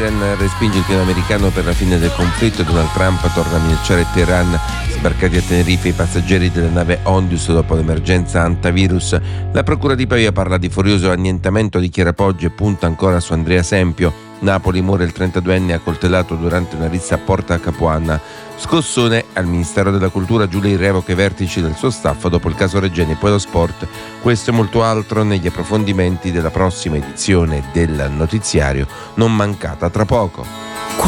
Biden respinge il piano americano per la fine del conflitto. Donald Trump torna a minacciare Teheran. Sbarcati a Tenerife i passeggeri della nave Ondius dopo l'emergenza antivirus. La procura di Pavia parla di furioso annientamento di Chierapoggio e punta ancora su Andrea Sempio. Napoli muore il 32enne accoltellato durante una rissa a Porta Capuana. Scossone al Ministero della Cultura, Giulia revoca i vertici del suo staff dopo il caso Regeni e poi lo sport. Questo e molto altro negli approfondimenti della prossima edizione del notiziario, non mancata tra poco.